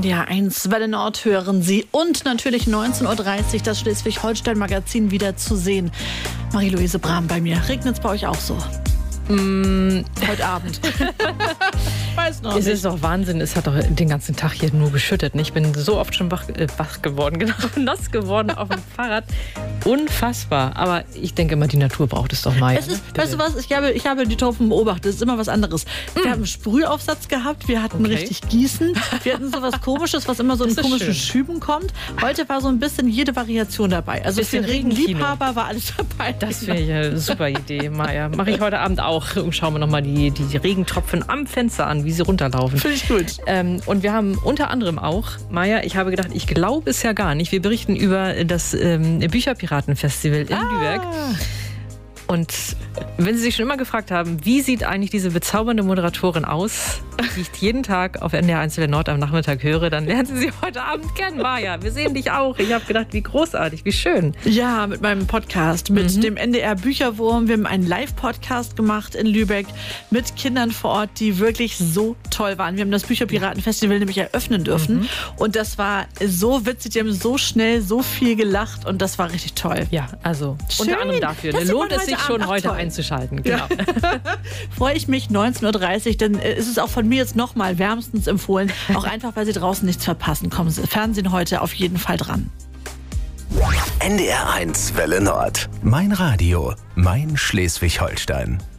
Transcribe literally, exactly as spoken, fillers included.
D R eins Welle Nord hören Sie und natürlich neunzehn Uhr dreißig das Schleswig-Holstein-Magazin wieder zu sehen. Marie-Louise Brahm bei mir. Regnet es bei euch auch so? Mm. Heute Abend. Weiß noch es nicht. ist doch Wahnsinn. Es hat doch den ganzen Tag hier nur geschüttet. Ich bin so oft schon wach, äh, wach geworden, genau, nass geworden auf dem Fahrrad. Unfassbar. Aber ich denke immer, die Natur braucht es doch mal. Es ist, weißt du was, ich habe, ich habe die Taufen beobachtet, es ist immer was anderes. Wir Mm. haben einen Sprühaufsatz gehabt, wir hatten Okay. richtig Gießen, wir hatten sowas Komisches, was immer so in Das ist komischen schön. Schüben kommt. Heute war so ein bisschen jede Variation dabei. Also für Bisschen Regenkino. Regenliebhaber war alles dabei. Das wäre ja eine super Idee, Maja. Mache ich heute Abend auch. Schauen wir nochmal die, die Regentropfen am Fenster an, wie sie runterlaufen. Finde ich gut. Ähm, und wir haben unter anderem auch, Maja, ich habe gedacht, ich glaube es ja gar nicht. Wir berichten über das ähm, Bücherpiratenfestival in Lübeck. Und wenn Sie sich schon immer gefragt haben, wie sieht eigentlich diese bezaubernde Moderatorin aus, die ich jeden Tag auf N D R eins Welle Nord am Nachmittag höre, dann lernen Sie sie heute Abend kennen, Maja. Wir sehen dich auch. Ich habe gedacht, wie großartig, wie schön. Ja, mit meinem Podcast, mit Mhm. dem N D R Bücherwurm. Wir haben einen Live-Podcast gemacht in Lübeck mit Kindern vor Ort, die wirklich so toll waren. Wir haben das Bücherpiratenfestival nämlich eröffnen dürfen. Mhm. Und das war so witzig. Die haben so schnell so viel gelacht und das war richtig toll. Ja, also Schön. unter anderem dafür. Das Ne, sieht lohnt man es sich heute schon, Abend. Ach, heute toll. einzuschalten. Genau. Freue ich mich, neunzehn Uhr dreißig, denn äh, ist es auch von mir jetzt nochmal wärmstens empfohlen. Auch einfach, weil Sie draußen nichts verpassen. Kommen Sie, Fernsehen heute auf jeden Fall dran. N D R eins Welle Nord. Mein Radio, mein Schleswig-Holstein.